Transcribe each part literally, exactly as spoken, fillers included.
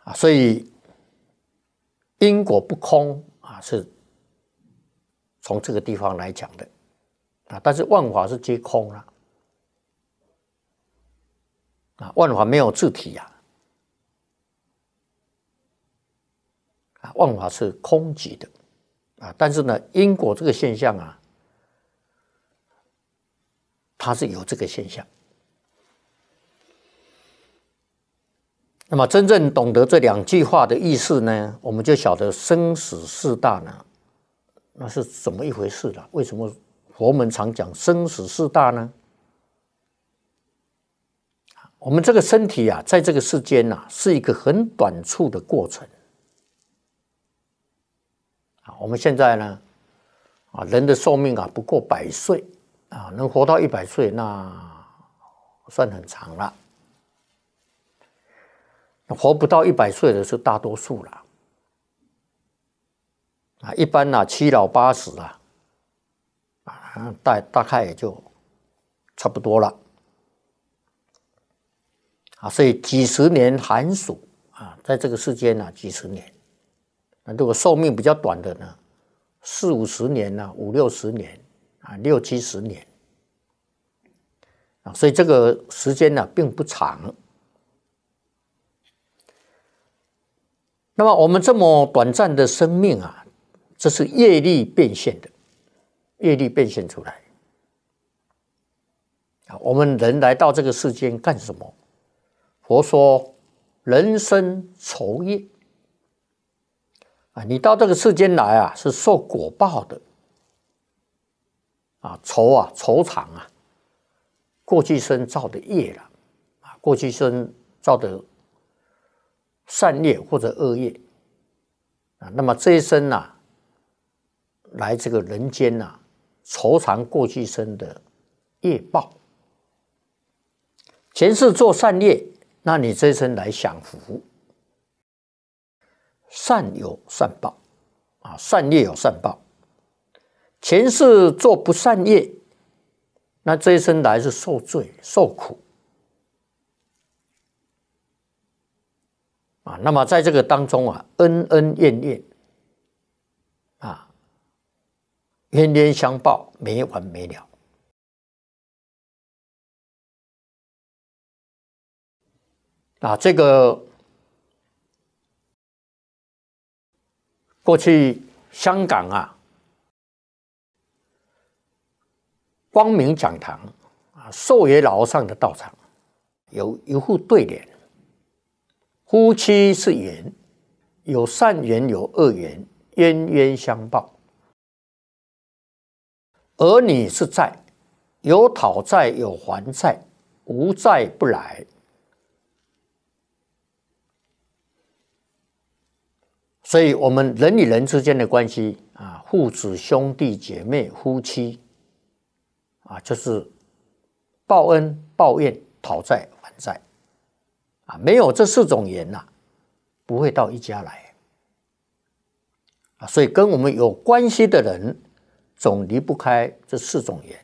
啊，所以因果不空啊，是从这个地方来讲的啊。但是万法是皆空了啊，万法没有自体呀、啊，万法是空寂的啊。但是呢，因果这个现象啊，它是有这个现象。那么真正懂得这两句话的意思呢，我们就晓得生死四大呢，那是怎么一回事了？为什么佛门常讲生死四大呢？我们这个身体啊，在这个世间啊，是一个很短促的过程。啊，我们现在呢，啊，人的寿命啊不过百岁啊，能活到一百岁，那算很长了。活不到一百岁的是大多数了，啊，一般呢、啊、七老八十啊，啊大大概也就差不多了，啊，所以几十年寒暑啊，在这个世间呢、啊、几十年，那如果寿命比较短的呢，四五十年呢、啊，五六十年啊，六七十年，啊，所以这个时间呢、啊、并不长。那么我们这么短暂的生命啊，这是业力变现的，业力变现出来。啊，我们人来到这个世间干什么？佛说人生酬业啊，你到这个世间来啊，是受果报的啊，酬啊，酬偿啊，过去生造的业了啊，过去生造的善业或者恶业啊，那么这一生呐、啊，来这个人间呐、啊，酬偿过去生的业报。前世做善业，那你这一生来享福。善有善报啊，善业有善报。前世做不善业，那这一生来是受罪受苦。啊，那么在这个当中啊，恩恩怨怨，啊，冤冤相报，没完没了。啊，这个过去香港啊，光明讲堂啊，寿爷老和尚的道场有一副对联。夫妻是缘，有善缘有恶缘，冤冤相报。儿女是债，有讨债有还债，无债不来。所以，我们人与人之间的关系啊，父子兄弟姐妹夫妻啊，就是报恩报怨讨债还债。啊，没有这四种缘呐、啊，不会到一家来啊。所以跟我们有关系的人，总离不开这四种缘。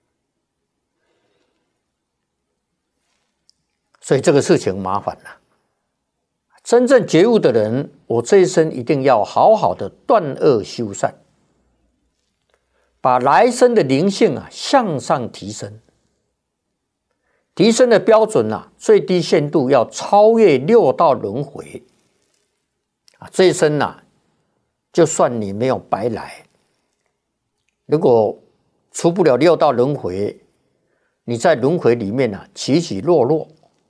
所以这个事情麻烦了。真正觉悟的人，我这一生一定要好好的断恶修善，把来生的灵性啊向上提升。提升的标准啊，最低限度要超越六道轮回啊！这一生啊，就算你没有白来，如果出不了六道轮回，你在轮回里面啊起起落落，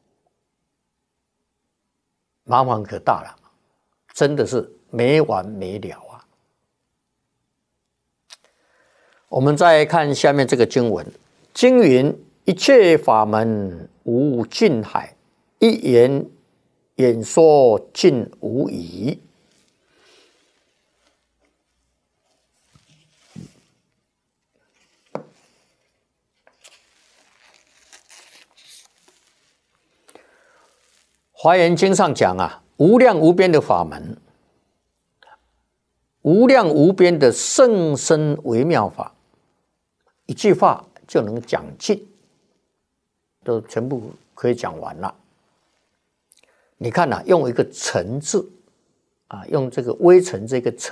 麻烦可大了，真的是没完没了啊！我们再看下面这个经文，经云。一切法门无尽海，一言演说尽无遗。华严经上讲啊，无量无边的法门，无量无边的甚深微妙法，一句话就能讲尽。都全部可以讲完了。 你看啊，用一个尘字啊，用这个微尘这个尘。